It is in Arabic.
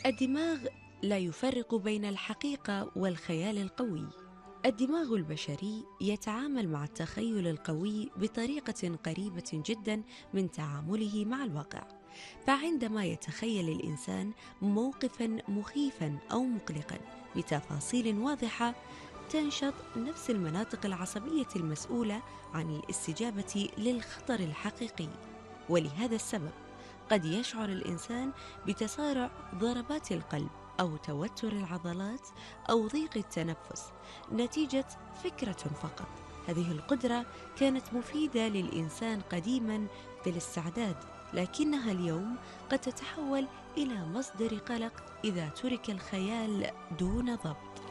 الدماغ لا يفرق بين الحقيقة والخيال القوي. الدماغ البشري يتعامل مع التخيل القوي بطريقة قريبة جدا من تعامله مع الواقع. فعندما يتخيل الإنسان موقفا مخيفا أو مقلقا بتفاصيل واضحة، تنشط نفس المناطق العصبية المسؤولة عن الاستجابة للخطر الحقيقي. ولهذا السبب قد يشعر الإنسان بتسارع ضربات القلب أو توتر العضلات أو ضيق التنفس نتيجة فكرة فقط. هذه القدرة كانت مفيدة للإنسان قديما في الاستعداد، لكنها اليوم قد تتحول إلى مصدر قلق إذا ترك الخيال دون ضبط.